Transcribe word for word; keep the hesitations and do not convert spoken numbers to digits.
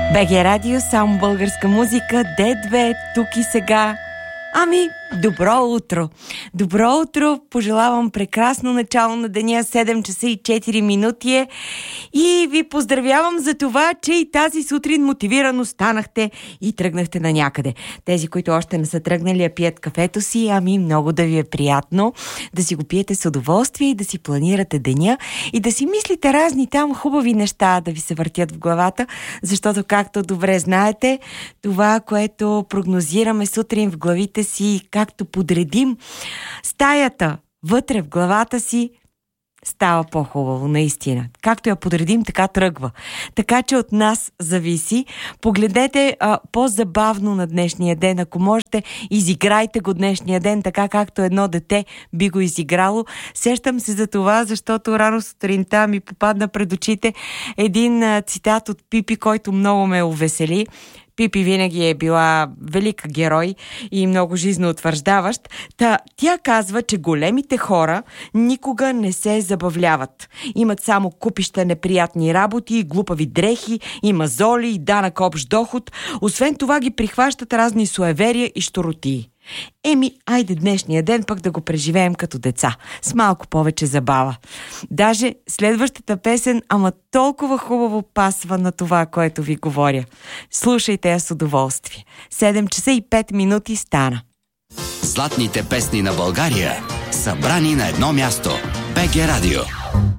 БГ Радио, само българска музика, Д две, тук и сега. Ами, добро утро! Добро утро! Пожелавам прекрасно начало на деня, седем часа и четири минути е. И ви поздравявам за това, че и тази сутрин мотивирано станахте и тръгнахте на някъде. Тези, които още не са тръгнали, а пият кафето си, ами много да ви е приятно да си го пиете с удоволствие и да си планирате деня и да си мислите разни там хубави неща да ви се въртят в главата, защото, както добре знаете, това, което прогнозираме сутрин в главите си, както подредим стаята вътре в главата си, става по-хубаво, наистина. Както я подредим, така тръгва. Така че от нас зависи. Погледнете а, по-забавно на днешния ден. Ако можете, изиграйте го днешния ден, така както едно дете би го изиграло. Сещам се за това, защото рано сутринта ми попадна пред очите един а, цитат от Пипи, който много ме увесели. Пипи винаги е била велика герой и много жизнеутвърждаващ. Та, тя казва, че големите хора никога не се забавляват. Имат само купища неприятни работи, глупави дрехи, и мазоли, и данък общ доход. Освен това ги прихващат разни суеверия и щуротии. Еми, айде днешния ден пък да го преживеем като деца, с малко повече забава. Даже следващата песен, ама толкова хубаво пасва на това, което ви говоря. Слушайте я с удоволствие. седем часа и пет минути стана. Златните песни на България, събрани на едно място. БГ Радио.